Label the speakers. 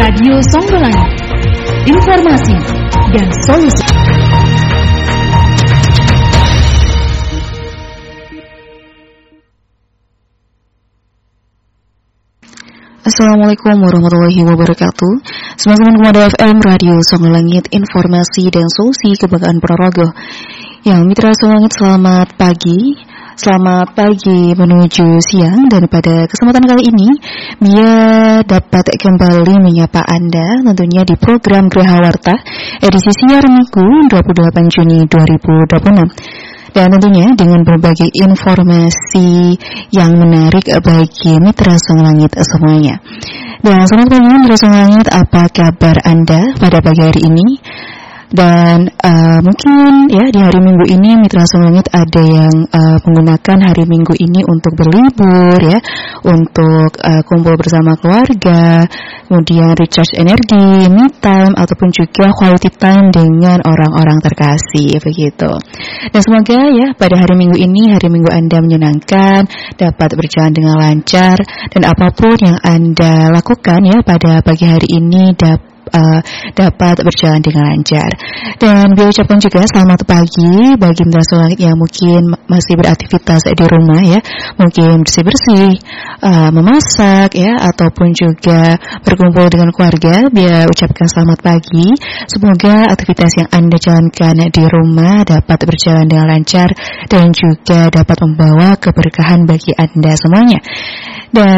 Speaker 1: Radio Songgolangit. Informasi dan solusi.
Speaker 2: Assalamualaikum warahmatullahi wabarakatuh. Selamat kepada FM Radio Songgolangit, informasi dan solusi kebanggaan Ponorogo. Yang Mitra Songgolangit, selamat pagi menuju siang. Dan pada kesempatan kali ini Mia dapat kembali menyapa Anda tentunya di program Graha Warta edisi siar Minggu 28 Juni 2026. Dan tentunya dengan berbagai informasi yang menarik bagi Mitra Songgolangit semuanya. Dan selamat pagi Mitra Songgolangit, apa kabar Anda pada pagi hari ini? Dan mungkin ya di hari Minggu ini Mitra Songgolangit ada yang menggunakan hari Minggu ini untuk berlibur ya, untuk kumpul bersama keluarga, kemudian recharge energi, me time ataupun juga quality time dengan orang-orang terkasih begitu. Dan semoga ya pada hari Minggu ini, hari Minggu Anda menyenangkan, dapat berjalan dengan lancar, dan apapun yang Anda lakukan ya pada pagi hari ini dapat berjalan dengan lancar. Dan beliau ucapkan juga selamat pagi bagi Mitra Songgolangit yang mungkin masih beraktivitas di rumah ya, mungkin bersih-bersih, memasak ya, ataupun juga berkumpul dengan keluarga. Biar ucapkan selamat pagi. Semoga aktivitas yang Anda jalankan di rumah dapat berjalan dengan lancar dan juga dapat membawa keberkahan bagi Anda semuanya. Dan